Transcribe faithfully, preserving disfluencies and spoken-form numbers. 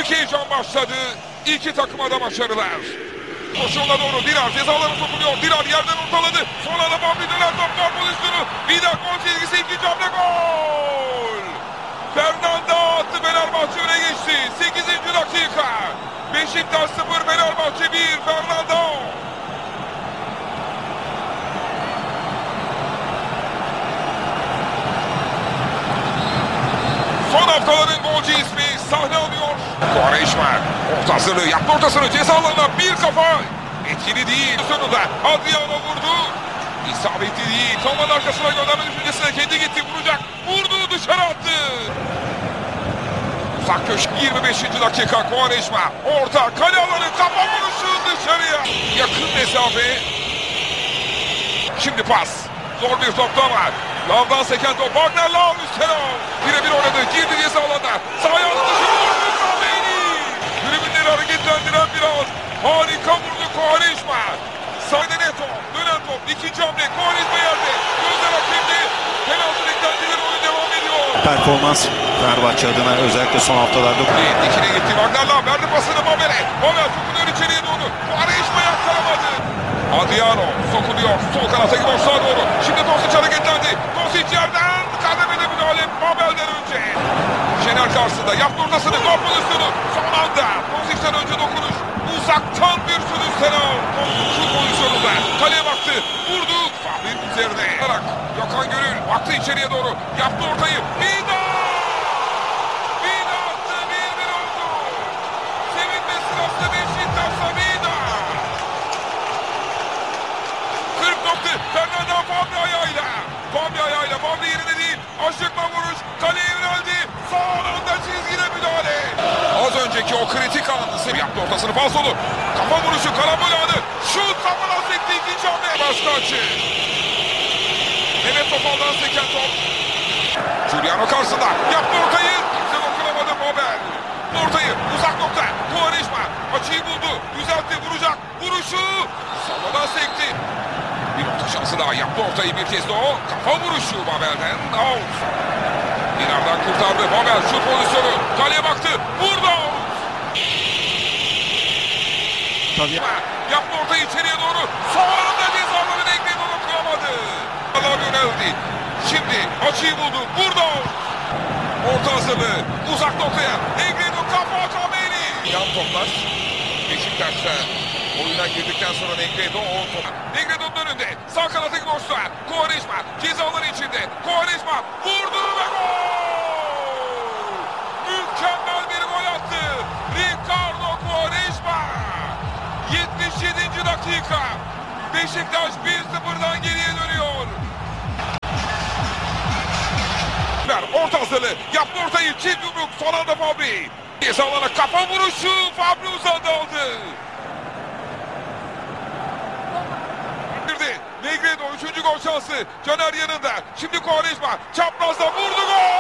Büyük heyecan başladı. İki takıma da başarılar. Koşuğuna doğru Dirar cezalarına sokuluyor. Dirar yerden ortaladı. Sonra da Fabri döner top gol pozisyonu. Vida gol çizgisi, ikinci hamle gol. Fernando attı, Fenerbahçe öne geçti. sekizinci dakika. Beşiktaş sıfır, Fenerbahçe bir. Fernando. Son haftaların golcü ismi sahne alıyor. Quaresma orta hazırlığı yaptı, ortasını ceza alanına bir kafa. Etkili değil. Sonunda Adriano vurdu. İsabetli değil. Toman arkasına gönderme düşüncesine kendi gitti, vuracak. Vurdu, dışarı attı. Uzak köşe, yirmi beşinci dakika. Quaresma orta, kale alanı, kafa vuruşu dışarıya. Yakın mesafe. Şimdi pas. Zor bir top da var. Lavdan seken top. Wagner Lav üstüne. Birebir oynadı. Girdi ceza alanına. Sahaya attı. Tribünleri hareketlendiren bir an. Harika vurdu Quaresma. Sahne Neto. Dönen top. İkinci hamle. Quaresma yerde. Gözler hakemde. Penaltı beklentileri, oyun devam ediyor. Performans Fenerbahçe adına özellikle son haftalarda. Dikine gitti. Wagner Lav verdi pasını Babel'e. Babel sokuluyor içeriye doğru. Quaresma yakalamadı. Adriano sokuluyor. Sol kanata gibi sağa doğru. Şimdi Dosic hareketlendi. Dosic yerden kademede müdahale Babel'den önce. Şener karşısında yaptı ortasını. Gol pozisyonu. Son anda Dosic'ten önce dokunuş. Uzaktan bir sürü Senal. Şu pozisyonunda kaleye baktı. Vurdu. Fahri'nin üzerine. Gökhan Gönül baktı içeriye doğru. Yaptı ortayı. Vida! Vida attı. bir bir oldu. Sevinme sırası Beşiktaş'ta Vida. kırk nokta. Fernando Fabri ayağıyla. Fabri ayağıyla. Fabri yerine değil. Aşıkma vuruş. Kaleye yöneldi. Son anda çizgide müdahale. Az önceki o kritik anı yaptı ortasını. Pas dolu. Kafa vuruşu. Karambol anı. Şut kafana sekti. İkinci hamle. Başka açı. Mehmet Topal'dan seken top. Giuliano karşısında. Yaptı ortayı. Kimse dokunamadı Babel. Ortayı. Uzak nokta. Quaresma. Açıyı buldu. Düzeltti. Vuracak. Vuruşu. Salla'dan sekti. Bir orta şansı daha. Yaptı ortayı bir kez de o. Kafa vuruşu Babel'den. Out. Dinar'dan kurtardı. Babel şut pozisyonu. Kaleye baktı. Vurdu. Tabii. Yaptı ortayı içeriye doğru. Sonunda cezaların ekledi, onu kuramadı. Allah yöneldi. Şimdi açıyı buldu. Vurdu. Orta hazırlığı. Uzak noktaya. Negredo kafa Kameri. Yan toplar. Beşiktaş'ta oyuna girdikten sonra Negredo o top. Negredo'nun önünde. Sağ kanatı boşluğa. Quaresma cezaları içinde. Quaresma vurdu ve gol. Mükemmel bir gol attı. Ricardo Quaresma. yetmiş yedinci dakika. Beşiktaş bir sıfırdan geriye dönüyor. Orta hazırlığı. Yaptı ortayı. Çift yumruk. Son anda Fabri. Cezalara kafa vuruşu. Fabri uzadı aldı. Negredo üçüncü gol şansı. Caner yanında. Şimdi Quaresma çaprazda vurdu, gol.